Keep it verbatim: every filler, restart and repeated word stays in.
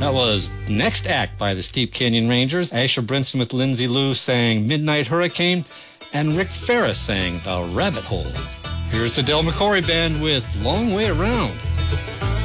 That was Next Act by the Steep Canyon Rangers. Asher Brinson with Lindsay Lou sang Midnight Hurricane, and Rick Ferris sang The Rabbit Hole. Here's the Del McCoury Band with Long Way Around.